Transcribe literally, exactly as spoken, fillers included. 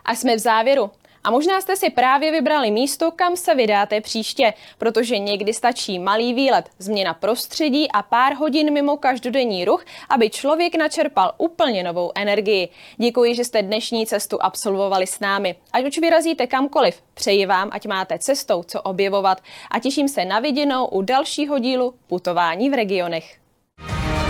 A jsme v závěru. A možná jste si právě vybrali místo, kam se vydáte příště, protože někdy stačí malý výlet, změna prostředí a pár hodin mimo každodenní ruch, aby člověk načerpal úplně novou energii. Děkuji, že jste dnešní cestu absolvovali s námi. Ať už vyrazíte kamkoliv, přeji vám, ať máte cestou co objevovat a těším se na viděnou u dalšího dílu Putování v regionech.